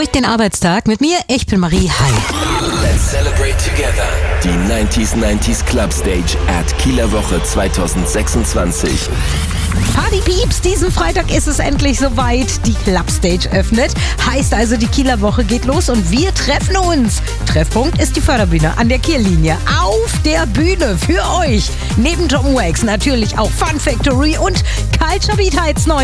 durch den Arbeitstag mit mir. Ich bin Marie. Hi. Let's celebrate together. Die 90s Club Stage at Kieler Woche 2026. Party Pieps, diesen Freitag ist es endlich soweit. Die Club Stage öffnet. Heißt also, die Kieler Woche geht los und wir treffen uns. Treffpunkt ist die Förderbühne an der Kiellinie. Auf der Bühne für euch. Neben Tom Wax natürlich auch Fun Factory und Culture Beat Heights neu.